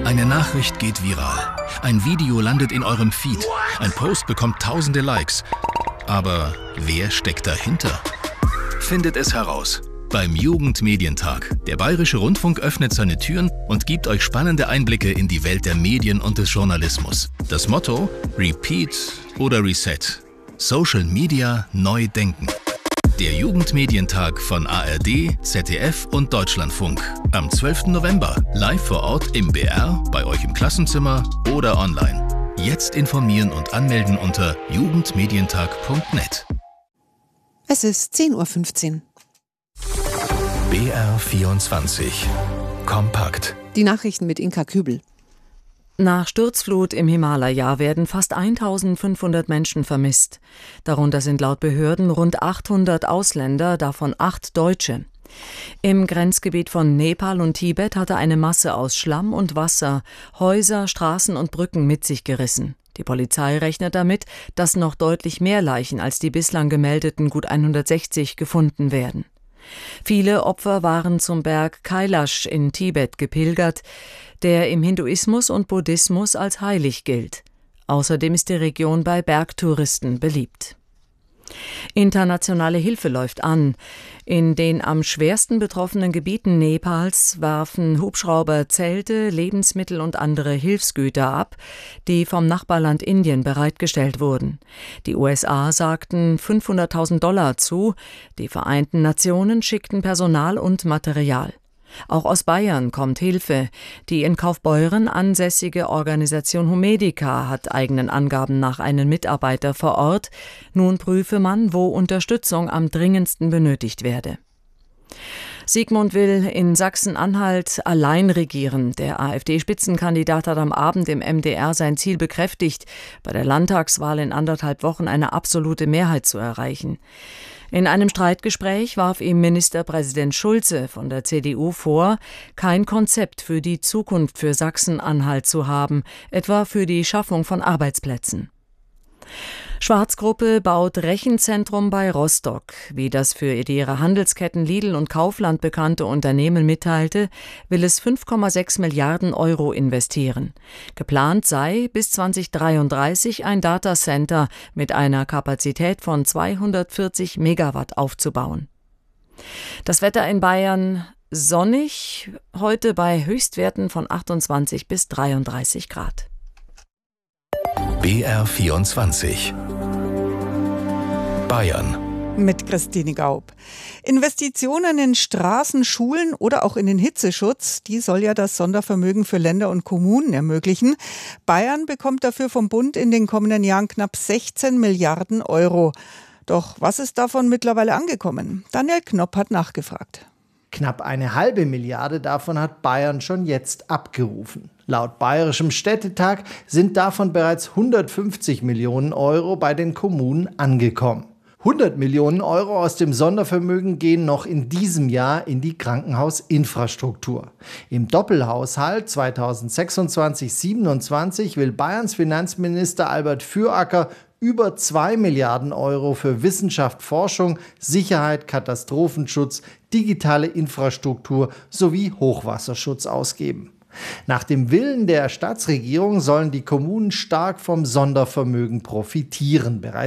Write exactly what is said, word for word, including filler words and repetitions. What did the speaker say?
Eine Nachricht geht viral. Ein Video landet in eurem Feed. Ein Post bekommt tausende Likes. Aber wer steckt dahinter? Findet es heraus beim Jugendmedientag. Der Bayerische Rundfunk öffnet seine Türen und gibt euch spannende Einblicke in die Welt der Medien und des Journalismus. Das Motto: Repeat oder Reset. Social Media neu denken. Der Jugendmedientag von A R D, Z D F und Deutschlandfunk. Am zwölften November. Live vor Ort im B R, bei euch im Klassenzimmer oder online. Jetzt informieren und anmelden unter jugendmedientag punkt net. Es ist zehn Uhr fünfzehn. B R vierundzwanzig. Kompakt. Die Nachrichten mit Inka Kübel. Nach Sturzflut im Himalaya werden fast eintausendfünfhundert Menschen vermisst. Darunter sind laut Behörden rund achthundert Ausländer, davon acht Deutsche. Im Grenzgebiet von Nepal und Tibet hatte eine Masse aus Schlamm und Wasser Häuser, Straßen und Brücken mit sich gerissen. Die Polizei rechnet damit, dass noch deutlich mehr Leichen als die bislang gemeldeten gut hundertsechzig gefunden werden. Viele Opfer waren zum Berg Kailash in Tibet gepilgert, der im Hinduismus und Buddhismus als heilig gilt. Außerdem ist die Region bei Bergtouristen beliebt. Internationale Hilfe läuft an. In den am schwersten betroffenen Gebieten Nepals werfen Hubschrauber Zelte, Lebensmittel und andere Hilfsgüter ab, die vom Nachbarland Indien bereitgestellt wurden. Die U S A sagten fünfhunderttausend Dollar zu, die Vereinten Nationen schickten Personal und Material. Auch aus Bayern kommt Hilfe. Die in Kaufbeuren ansässige Organisation Humedica hat eigenen Angaben nach einen Mitarbeiter vor Ort. Nun prüfe man, wo Unterstützung am dringendsten benötigt werde. Sigmund will in Sachsen-Anhalt allein regieren. Der AfD-Spitzenkandidat hat am Abend im M D R sein Ziel bekräftigt, bei der Landtagswahl in anderthalb Wochen eine absolute Mehrheit zu erreichen. In einem Streitgespräch warf ihm Ministerpräsident Schulze von der C D U vor, kein Konzept für die Zukunft für Sachsen-Anhalt zu haben, etwa für die Schaffung von Arbeitsplätzen. Schwarzgruppe baut Rechenzentrum bei Rostock. Wie das für ihre Handelsketten Lidl und Kaufland bekannte Unternehmen mitteilte, will es fünf Komma sechs Milliarden Euro investieren. Geplant sei, bis zweitausenddreiunddreißig ein Datacenter mit einer Kapazität von zweihundertvierzig Megawatt aufzubauen. Das Wetter in Bayern: sonnig, heute bei Höchstwerten von achtundzwanzig bis dreiunddreißig Grad. B R vierundzwanzig. Bayern. Mit Christine Gaub. Investitionen in Straßen, Schulen oder auch in den Hitzeschutz, die soll ja das Sondervermögen für Länder und Kommunen ermöglichen. Bayern bekommt dafür vom Bund in den kommenden Jahren knapp sechzehn Milliarden Euro. Doch was ist davon mittlerweile angekommen? Daniel Knopp hat nachgefragt. Knapp eine halbe Milliarde davon hat Bayern schon jetzt abgerufen. Laut Bayerischem Städtetag sind davon bereits hundertfünfzig Millionen Euro bei den Kommunen angekommen. hundert Millionen Euro aus dem Sondervermögen gehen noch in diesem Jahr in die Krankenhausinfrastruktur. Im Doppelhaushalt zweitausendsechsundzwanzig siebenundzwanzig will Bayerns Finanzminister Albert Füracker über zwei Milliarden Euro für Wissenschaft, Forschung, Sicherheit, Katastrophenschutz, digitale Infrastruktur sowie Hochwasserschutz ausgeben. Nach dem Willen der Staatsregierung sollen die Kommunen stark vom Sondervermögen profitieren. Bereits